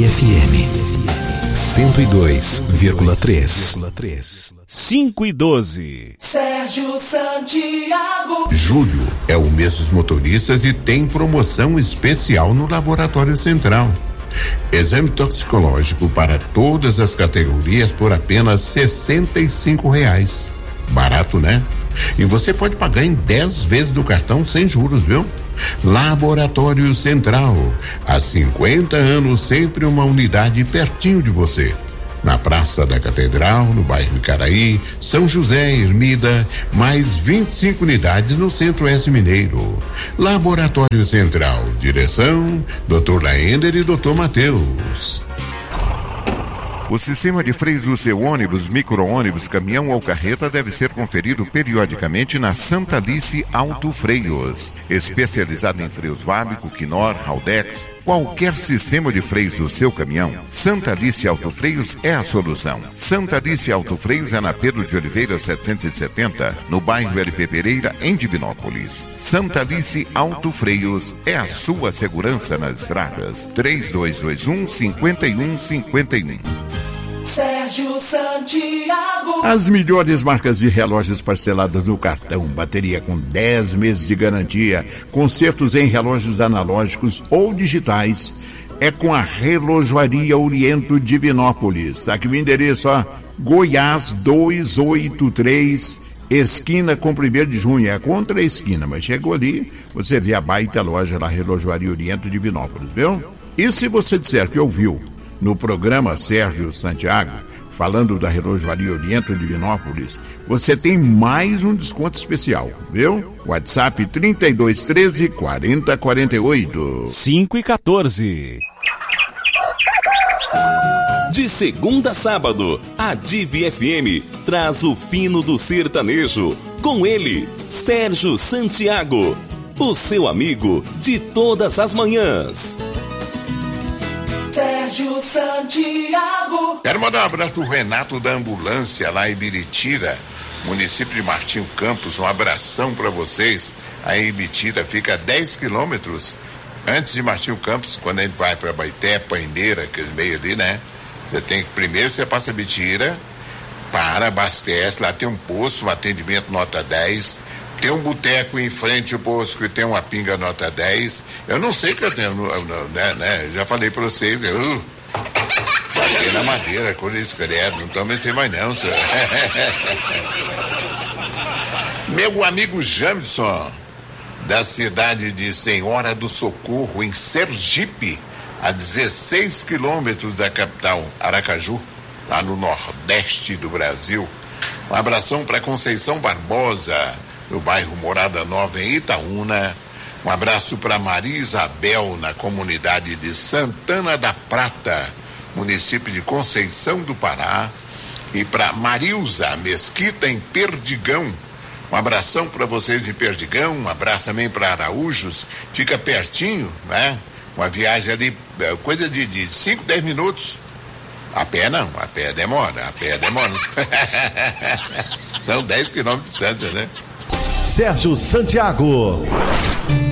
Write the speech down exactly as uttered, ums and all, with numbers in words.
F M cento e dois vírgula três. cinco e doze. Sérgio Santiago. Julho é o mês dos motoristas e tem promoção especial no Laboratório Central. Exame toxicológico para todas as categorias por apenas sessenta e cinco reais. Barato, né? E você pode pagar em dez vezes do cartão sem juros, viu? Laboratório Central, há cinquenta anos, sempre uma unidade pertinho de você. Na Praça da Catedral, no bairro Icaraí, São José, Ermida, mais vinte e cinco unidades no Centro-Oeste Mineiro. Laboratório Central, direção, doutor Laender e doutor Matheus. O sistema de freios do seu ônibus, micro-ônibus, caminhão ou carreta deve ser conferido periodicamente na Santa Alice Auto Freios. Especializado em freios Vábico, Quinor, Haldex, qualquer sistema de freios do seu caminhão, Santa Alice Auto Freios é a solução. Santa Alice Auto Freios é na Pedro de Oliveira setecentos e setenta, no bairro L P Pereira, em Divinópolis. Santa Alice Auto Freios é a sua segurança nas estradas. três dois dois um, cinco um cinco um. Sérgio Santiago. As melhores marcas de relógios parceladas no cartão, bateria com dez meses de garantia, consertos em relógios analógicos ou digitais, é com a Relojoaria Oriento Divinópolis. Aqui o endereço, ó, Goiás duzentos e oitenta e três, esquina com primeiro de junho, é contra a esquina, mas chegou ali, você vê a baita loja da Relojoaria Oriento Divinópolis, viu? E se você disser que ouviu no programa Sérgio Santiago, falando da Relojoaria Oriento Divinópolis, você tem mais um desconto especial, viu? WhatsApp trinta e dois, treze, quarenta, quarenta e oito. cinco e quatorze. De segunda a sábado, a Divi F M traz o fino do sertanejo. Com ele, Sérgio Santiago, o seu amigo de todas as manhãs. Sérgio Santiago. Quero mandar um abraço pro Renato da Ambulância, lá em Biritira, município de Martim Campos. Um abração para vocês. Aí em Biritira fica a dez quilômetros antes de Martim Campos, quando a gente vai para Baité, Paineira, aquele meio ali, né? Você tem que, primeiro você passa Biritira, para, abastece, lá tem um posto, um atendimento nota dez. Tem um boteco em frente ao posto que tem uma pinga nota dez. Eu não sei que eu tenho, né, né? Já falei pra vocês, uh, bater na madeira, quando eles querem, não tome sem mais não, senhor. Meu amigo Jamison, da cidade de Senhora do Socorro, em Sergipe, a dezesseis quilômetros da capital, Aracaju, lá no nordeste do Brasil. Um abração para Conceição Barbosa, no bairro Morada Nova, em Itaúna. Um abraço para Maria Isabel, na comunidade de Santana da Prata, município de Conceição do Pará. E para Marilza Mesquita, em Perdigão. Um abração para vocês em Perdigão, um abraço também para Araújos, fica pertinho, né? Uma viagem ali, coisa de cinco, dez minutos. A pé não, a pé demora, a pé demora. São dez quilômetros de distância, né? Sérgio Santiago.